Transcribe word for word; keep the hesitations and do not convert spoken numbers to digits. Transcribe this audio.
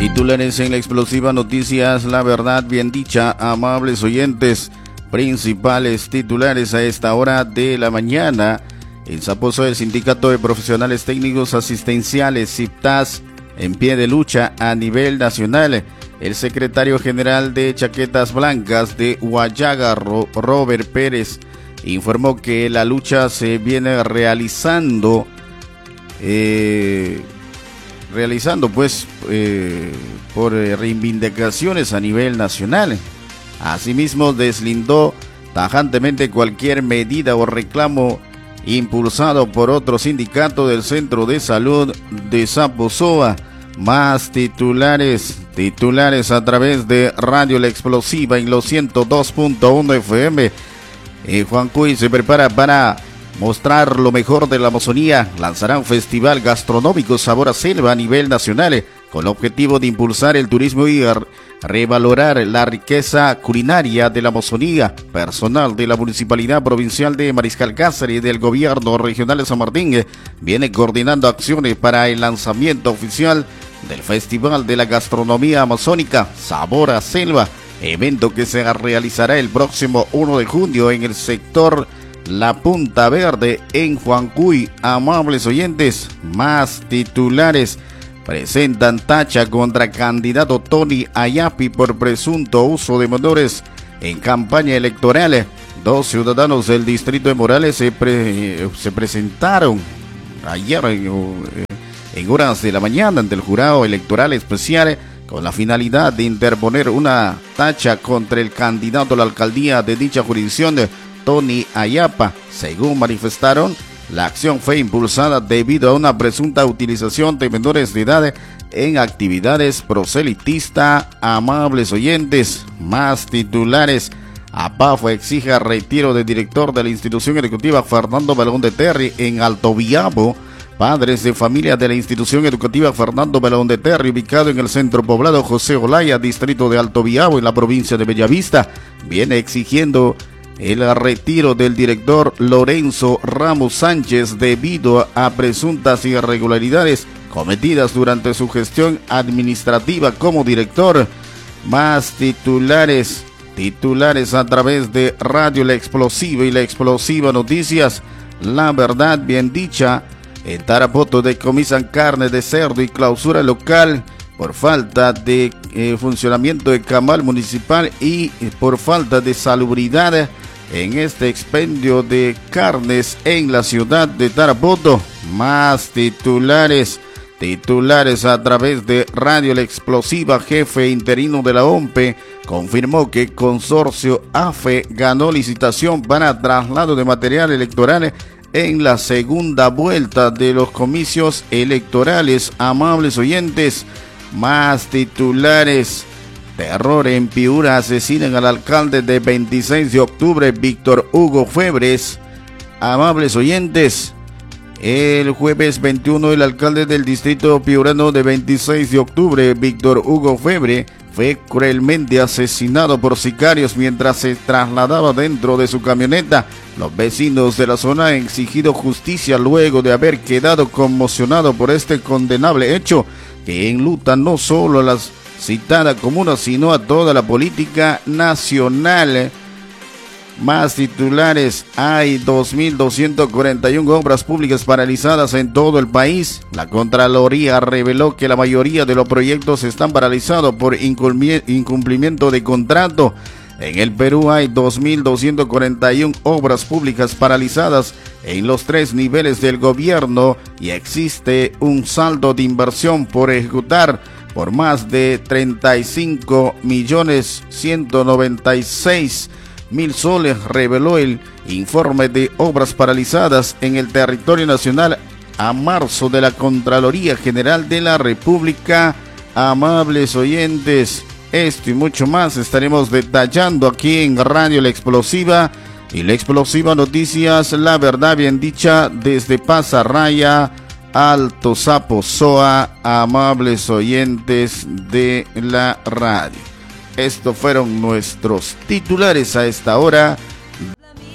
Titulares en la explosiva noticias, la verdad bien dicha, amables oyentes. Principales titulares a esta hora de la mañana. En Zaposo, el Sindicato de Profesionales Técnicos Asistenciales, SIPTAS, en pie de lucha a nivel nacional. El secretario general de Chaquetas Blancas de Huallaga, Robert Pérez, informó que la lucha se viene realizando eh, realizando pues eh, por reivindicaciones a nivel nacional. Asimismo, deslindó tajantemente cualquier medida o reclamo impulsado por otro sindicato del Centro de Salud de Zaposoa. Más titulares, titulares a través de Radio La Explosiva en los ciento dos punto uno F M. Eh, Juancuy se prepara para mostrar lo mejor de la Amazonía. Lanzará un festival gastronómico Sabor a Selva a nivel nacional, con el objetivo de impulsar el turismo y revalorar la riqueza culinaria de la Amazonía. Personal de la Municipalidad Provincial de Mariscal Cáceres y del Gobierno Regional de San Martín viene coordinando acciones para el lanzamiento oficial del Festival de la Gastronomía Amazónica Sabor a Selva, evento que se realizará el próximo uno de junio en el sector La Punta Verde en Juancuy. Amables oyentes, más titulares. Presentan tacha contra candidato Tony Ayapi por presunto uso de menores en campaña electoral. Dos ciudadanos del distrito de Morales se, pre, se presentaron ayer en, en horas de la mañana ante el jurado electoral especial con la finalidad de interponer una tacha contra el candidato a la alcaldía de dicha jurisdicción, Tony Ayapa. Según manifestaron, la acción fue impulsada debido a una presunta utilización de menores de edad en actividades proselitistas. Amables oyentes, más titulares. APAFO exige retiro del director de la institución educativa Fernando Balón de Terry en Alto Viabo. Padres de familia de la institución educativa Fernando Balón de Terry, ubicado en el centro poblado José Olaya, distrito de Alto Viabo, en la provincia de Bellavista, viene exigiendo el retiro del director Lorenzo Ramos Sánchez debido a presuntas irregularidades cometidas durante su gestión administrativa como director. Más titulares, titulares a través de Radio La Explosiva y La Explosiva Noticias, la verdad bien dicha. En Tarapoto decomisan carne de cerdo y clausura local por falta de eh, funcionamiento de camal municipal y eh, por falta de salubridad en este expendio de carnes en la ciudad de Tarapoto. Más titulares, titulares a través de Radio La Explosiva. Jefe interino de la O M P E confirmó que Consorcio AFE ganó licitación para traslado de material electoral en la segunda vuelta de los comicios electorales. Amables oyentes, más titulares. Terror en Piura, asesinan al alcalde de veintiséis de octubre, Víctor Hugo Febres. Amables oyentes, el jueves veintiuno el alcalde del distrito piurano de veintiséis de octubre, Víctor Hugo Febre, fue cruelmente asesinado por sicarios mientras se trasladaba dentro de su camioneta. Los vecinos de la zona han exigido justicia luego de haber quedado conmocionados por este condenable hecho que enluta no solo a las citada comuna, sino a toda la política nacional. Más titulares. Hay dos mil doscientas cuarenta y una obras públicas paralizadas en todo el país. La Contraloría reveló que la mayoría de los proyectos están paralizados por incumplimiento de contrato. En el Perú hay dos mil doscientas cuarenta y una obras públicas paralizadas en los tres niveles del gobierno y existe un saldo de inversión por ejecutar por más de treinta y cinco millones ciento noventa y seis mil soles, reveló el informe de obras paralizadas en el territorio nacional a marzo de la Contraloría General de la República. Amables oyentes, esto y mucho más estaremos detallando aquí en Radio La Explosiva y La Explosiva Noticias, la verdad bien dicha, desde Pasarraya, Alto Zaposoa. Amables oyentes de la radio, estos fueron nuestros titulares a esta hora